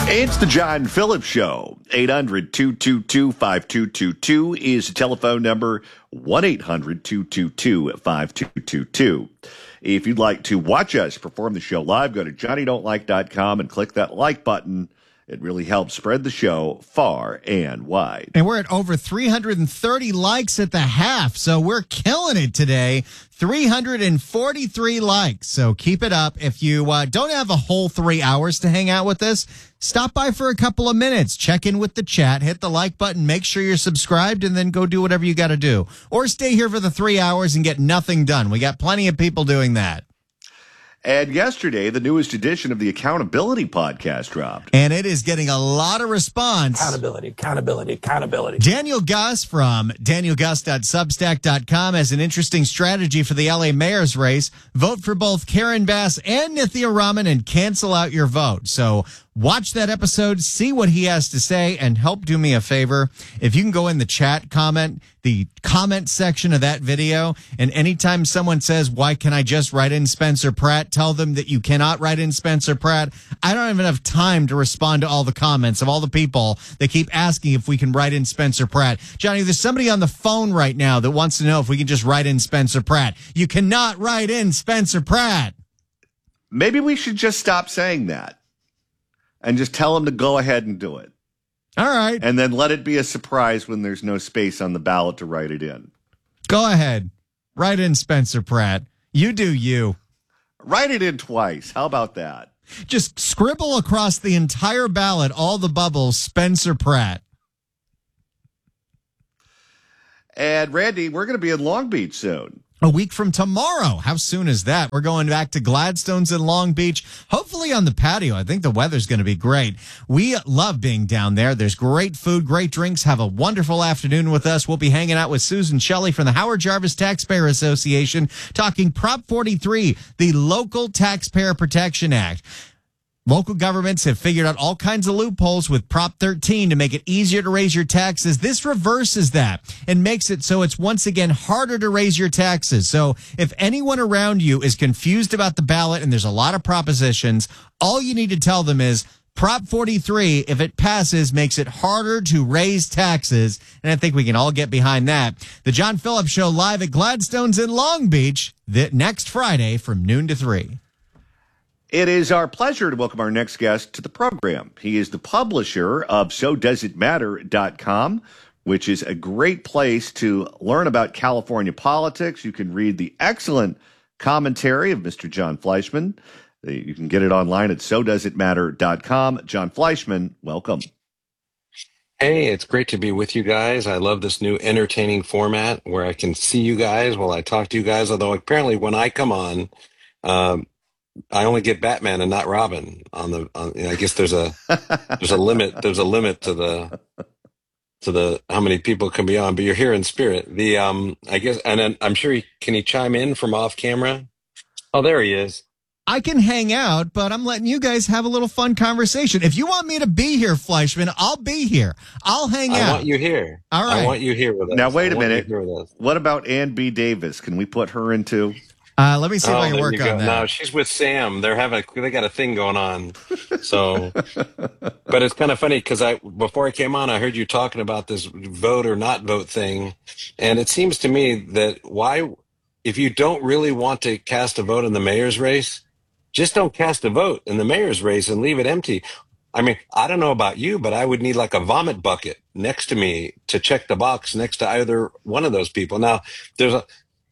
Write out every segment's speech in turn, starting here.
It's the John Phillips Show. 800-222-5222 is the telephone number. 1-800-222-5222. If you'd like to watch us perform the show live, go to johnnydon'tlike.com and click that like button. It really helps spread the show far and wide. And we're at over 330 likes at the half, so we're killing it today. 343 likes, so keep it up. If you don't have a whole 3 hours to hang out with us, stop by for a couple of minutes. Check in with the chat, hit the like button, make sure you're subscribed, and then go do whatever you got to do. Or stay here for the 3 hours and get nothing done. We got plenty of people doing that. And yesterday, the newest edition of the Accountability Podcast dropped. And it is getting a lot of response. Accountability. Daniel Gus from danielgus.substack.com has an interesting strategy for the LA mayor's race. Vote for both Karen Bass and Nithya Raman and cancel out your vote. So watch that episode, see what he has to say, and help do me a favor. If you can go in the chat the comment section of that video, and anytime someone says, why can I just write in Spencer Pratt, tell them that you cannot write in Spencer Pratt. I don't have enough time to respond to all the comments of all the people that keep asking if we can write in Spencer Pratt. Johnny, there's somebody on the phone right now that wants to know if we can just write in Spencer Pratt. You cannot write in Spencer Pratt. Maybe we should just stop saying that and just tell them to go ahead and do it. All right. And then let it be a surprise when there's no space on the ballot to write it in. Go ahead. Write in Spencer Pratt. You do you. Write it in twice. How about that? Just scribble across the entire ballot, all the bubbles, Spencer Pratt. And Randy, we're going to be in Long Beach soon. A week from tomorrow. How soon is that? We're going back to Gladstone's in Long Beach, hopefully on the patio. I think the weather's going to be great. We love being down there. There's great food, great drinks. Have a wonderful afternoon with us. We'll be hanging out with Susan Shelley from the Howard Jarvis Taxpayer Association, talking Prop 43, the Local Taxpayer Protection Act. Local governments have figured out all kinds of loopholes with Prop 13 to make it easier to raise your taxes. This reverses that and makes it so it's once again harder to raise your taxes. So if anyone around you is confused about the ballot and there's a lot of propositions, all you need to tell them is Prop 43, if it passes, makes it harder to raise taxes. And I think we can all get behind that. The John Phillips Show live at Gladstone's in Long Beach next Friday from noon to 3. It is our pleasure to welcome our next guest to the program. He is the publisher of SoDoesItMatter.com, which is a great place to learn about California politics. You can read the excellent commentary of Mr. John Fleischman. You can get it online at SoDoesItMatter.com. John Fleischman, welcome. Hey, it's great to be with you guys. I love this new entertaining format where I can see you guys while I talk to you guys, although apparently when I come on, I only get Batman and not Robin I guess there's a limit to the how many people can be on, but you're here in spirit. I guess, and then I'm sure can he chime in from off camera? Oh, there he is. I can hang out, but I'm letting you guys have a little fun conversation. If you want me to be here, Fleischman, I'll be here. I'll hang out. I want you here. All right. I want you here with us. Now, wait a minute. What about Ann B. Davis? Can we put her in too? Let me see if I can work on that. No, she's with Sam. They got a thing going on. So, but it's kind of funny because before I came on, I heard you talking about this vote or not vote thing. And it seems to me that if you don't really want to cast a vote in the mayor's race, just don't cast a vote in the mayor's race and leave it empty. I mean, I don't know about you, but I would need like a vomit bucket next to me to check the box next to either one of those people. Now, there's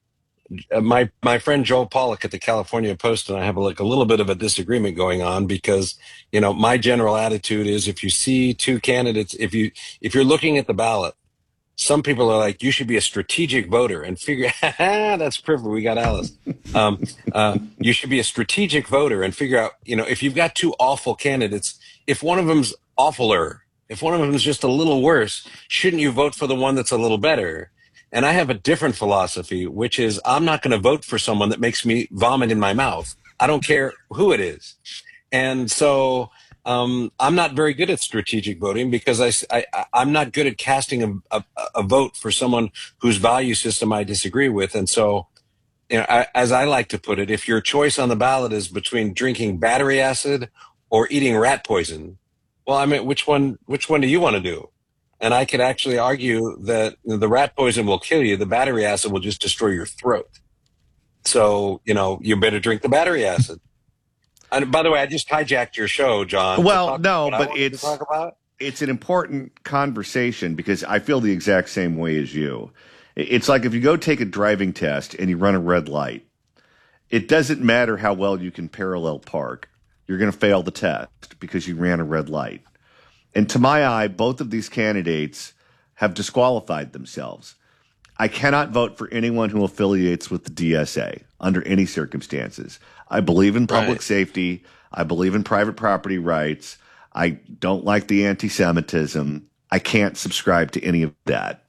my friend Joel Pollack at the California Post and I have a little bit of a disagreement going on because, my general attitude is if you see two candidates, if you're looking at the ballot, some people are like, you should be a strategic voter and figure, that's perfect. We got Alice. You should be a strategic voter and figure out, if you've got two awful candidates, if one of them's awfuler, if one of them is just a little worse, shouldn't you vote for the one that's a little better? And I have a different philosophy, which is I'm not going to vote for someone that makes me vomit in my mouth. I don't care who it is. And so I'm not very good at strategic voting because I'm not good at casting a vote for someone whose value system I disagree with. And so, as I like to put it, if your choice on the ballot is between drinking battery acid or eating rat poison, Well, I mean, which one do you want to do? And I could actually argue that the rat poison will kill you. The battery acid will just destroy your throat. So, you better drink the battery acid. And by the way, I just hijacked your show, John. Well, no, but to talk about. it's an important conversation because I feel the exact same way as you. It's like if you go take a driving test and you run a red light, it doesn't matter how well you can parallel park. You're going to fail the test because you ran a red light. And to my eye, both of these candidates have disqualified themselves. I cannot vote for anyone who affiliates with the DSA under any circumstances. I believe in public safety. I believe in private property rights. I don't like the anti-Semitism. I can't subscribe to any of that.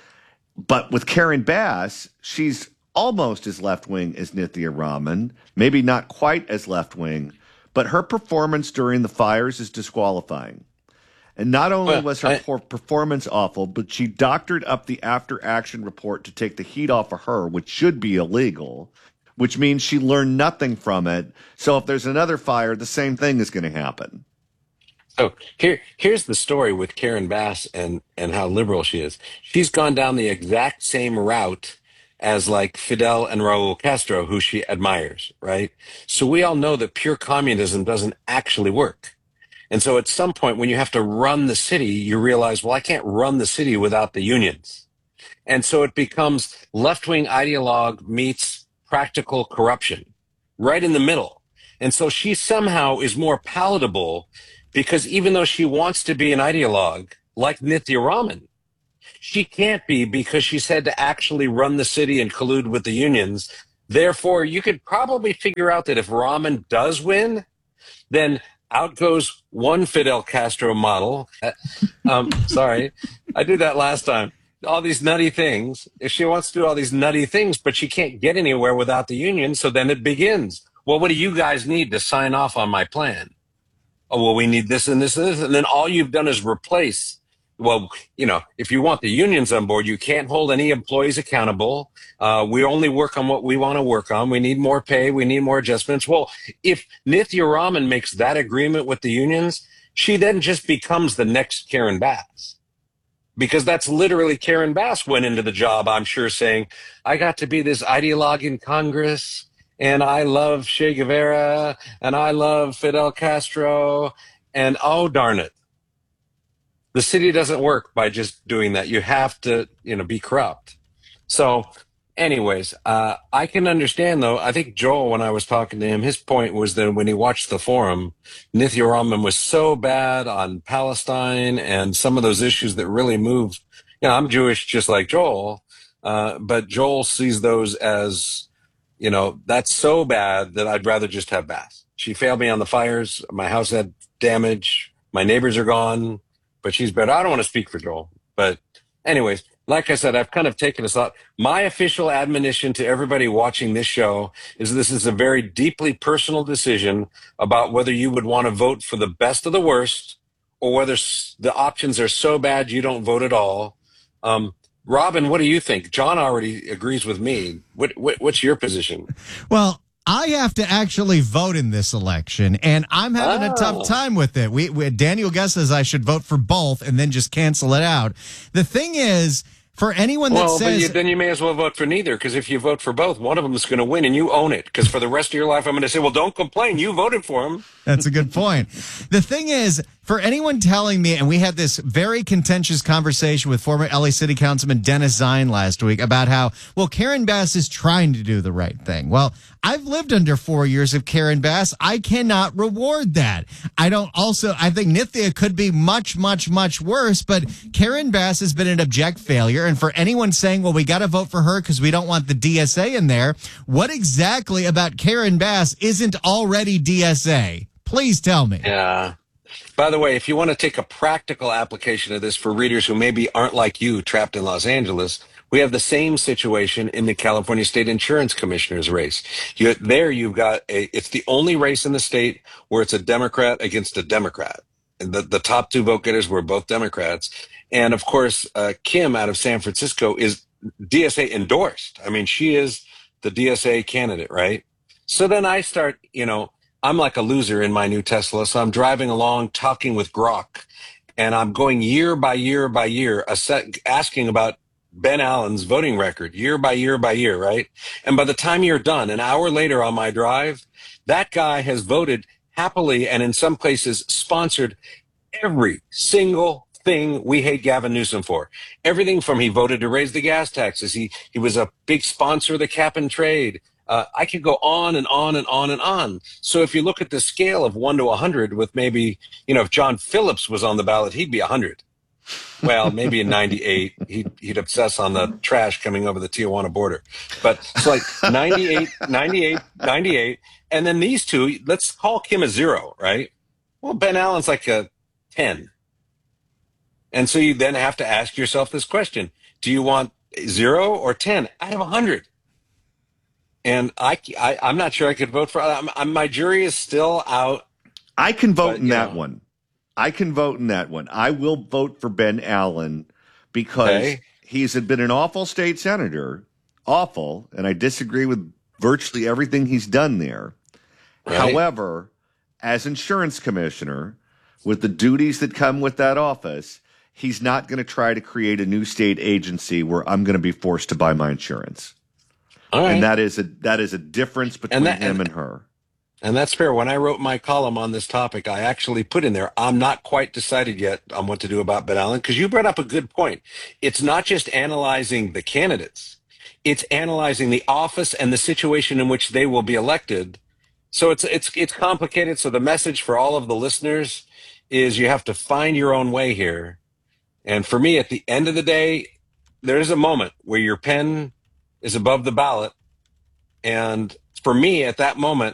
But with Karen Bass, she's almost as left-wing as Nithya Raman, maybe not quite as left-wing, but her performance during the fires is disqualifying. And not only was her performance awful, but she doctored up the after-action report to take the heat off of her, which should be illegal, which means she learned nothing from it. So if there's another fire, the same thing is going to happen. So here's the story with Karen Bass and how liberal she is. She's gone down the exact same route as like Fidel and Raul Castro, who she admires, right? So we all know that pure communism doesn't actually work. And so at some point when you have to run the city, you realize, well, I can't run the city without the unions. And so it becomes left-wing ideologue meets practical corruption right in the middle. And so she somehow is more palatable because even though she wants to be an ideologue like Nithya Raman, she can't be because she's had to actually run the city and collude with the unions. Therefore, you could probably figure out that if Raman does win, then out goes one Fidel Castro model. Sorry, I did that last time. All these nutty things. If she wants to do all these nutty things, but she can't get anywhere without the union, so then it begins. Well, what do you guys need to sign off on my plan? Oh, well, we need this and this and this. And then all you've done is replace. Well, if you want the unions on board, you can't hold any employees accountable. We only work on what we want to work on. We need more pay. We need more adjustments. Well, if Nithya Raman makes that agreement with the unions, she then just becomes the next Karen Bass. Because that's literally Karen Bass went into the job, I'm sure, saying, I got to be this ideologue in Congress, and I love Che Guevara, and I love Fidel Castro, and oh, darn it. The city doesn't work by just doing that. You have to, be corrupt. So anyways, I can understand, though. I think Joel, when I was talking to him, his point was that when he watched the forum, Nithya Raman was so bad on Palestine and some of those issues that really moved. I'm Jewish just like Joel, but Joel sees those as, that's so bad that I'd rather just have Bass. She failed me on the fires. My house had damage. My neighbors are gone. But she's better. I don't want to speak for Joel. But anyways, like I said, I've kind of taken this out. My official admonition to everybody watching this show is this is a very deeply personal decision about whether you would want to vote for the best of the worst or whether the options are so bad you don't vote at all. Robin, what do you think? John already agrees with me. What's your position? Well, I have to actually vote in this election, and I'm having a tough time with it. Daniel guesses I should vote for both and then just cancel it out. The thing is, for anyone that says... then you may as well vote for neither, because if you vote for both, one of them is going to win, and you own it. Because for the rest of your life, I'm going to say, well, don't complain. You voted for him. That's a good point. The thing is, for anyone telling me, and we had this very contentious conversation with former LA City Councilman Dennis Zine last week about how, well, Karen Bass is trying to do the right thing. Well, I've lived under 4 years of Karen Bass. I cannot reward that. I think Nithya could be much, much, much worse, but Karen Bass has been an abject failure. And for anyone saying, well, we got to vote for her because we don't want the DSA in there, what exactly about Karen Bass isn't already DSA? Please tell me. Yeah. By the way, if you want to take a practical application of this for readers who maybe aren't like you, trapped in Los Angeles, we have the same situation in the California State Insurance Commissioner's race. You've got it's the only race in the state where it's a Democrat against a Democrat. And the top two vote getters were both Democrats. And of course, Kim out of San Francisco is DSA endorsed. I mean, she is the DSA candidate, right? So then I start, I'm like a loser in my new Tesla. So I'm driving along, talking with Grok, and I'm going year by year by year, asking about Ben Allen's voting record, year by year by year, right? And by the time you're done, an hour later on my drive, that guy has voted happily and in some places sponsored every single thing we hate Gavin Newsom for. Everything from he voted to raise the gas taxes. He was a big sponsor of the cap and trade. I could go on and on and on and on. So if you look at the scale of 1 to 100 with maybe, if John Phillips was on the ballot, he'd be 100. Well, maybe in 98, he'd obsess on the trash coming over the Tijuana border. But it's like 98, 98, 98. And then these two, let's call Kim a 0, right? Well, Ben Allen's like a 10. And so you then have to ask yourself this question. Do you want 0 or 10 out of 100? And I'm not sure I could vote for. My jury is still out. I can vote in that one. I can vote in that one. I will vote for Ben Allen because he's been an awful state senator, awful, and I disagree with virtually everything he's done there. Right. However, as insurance commissioner, with the duties that come with that office, he's not going to try to create a new state agency where I'm going to be forced to buy my insurance. All right. And that is a difference between him and her. And that's fair. When I wrote my column on this topic, I actually put in there, I'm not quite decided yet on what to do about Ben Allen, because you brought up a good point. It's not just analyzing the candidates. It's analyzing the office and the situation in which they will be elected. So it's complicated. So the message for all of the listeners is you have to find your own way here. And for me, at the end of the day, there's a moment where your pen is above the ballot. And for me, at that moment,